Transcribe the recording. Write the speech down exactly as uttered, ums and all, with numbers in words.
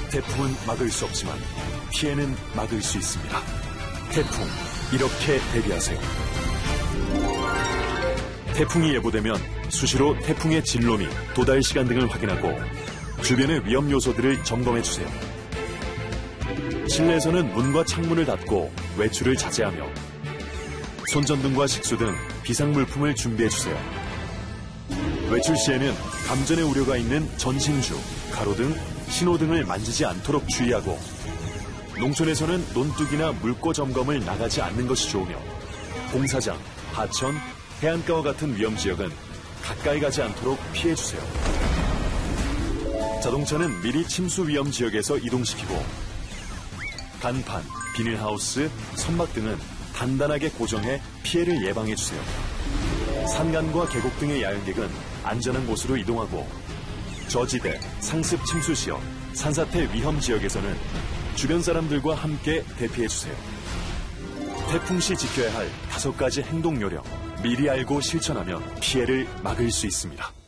태풍은 막을 수 없지만 피해는 막을 수 있습니다. 태풍, 이렇게 대비하세요. 태풍이 예보되면 수시로 태풍의 진로 및 도달 시간 등을 확인하고 주변의 위험 요소들을 점검해 주세요. 실내에서는 문과 창문을 닫고 외출을 자제하며 손전등과 식수 등 비상물품을 준비해 주세요. 외출 시에는 감전의 우려가 있는 전신주, 가로등, 신호등을 만지지 않도록 주의하고 농촌에서는 논둑이나 물고 점검을 나가지 않는 것이 좋으며 공사장, 하천, 해안가와 같은 위험지역은 가까이 가지 않도록 피해주세요. 자동차는 미리 침수 위험 지역에서 이동시키고 간판, 비닐하우스, 선박 등은 단단하게 고정해 피해를 예방해주세요. 산간과 계곡 등의 야영객은 안전한 곳으로 이동하고 저지대, 상습 침수 지역, 산사태 위험 지역에서는 주변 사람들과 함께 대피해주세요. 태풍 시 지켜야 할 다섯 가지 행동 요령, 미리 알고 실천하면 피해를 막을 수 있습니다.